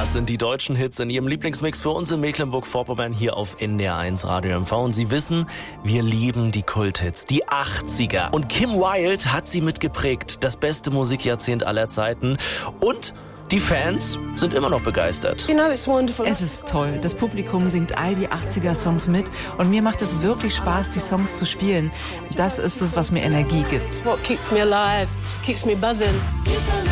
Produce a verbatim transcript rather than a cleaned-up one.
Das sind die deutschen Hits in Ihrem Lieblingsmix für uns in Mecklenburg-Vorpommern hier auf N D R eins Radio M V. Und Sie wissen, wir lieben die Kulthits, die achtziger. Und Kim Wilde hat sie mitgeprägt. Das beste Musikjahrzehnt aller Zeiten. Und die Fans sind immer noch begeistert. You know, it's wonderful. Es ist toll. Das Publikum singt all die achtziger-Songs mit. Und mir macht es wirklich Spaß, die Songs zu spielen. Das ist es, was mir Energie gibt. It's what keeps me alive, keeps me buzzing.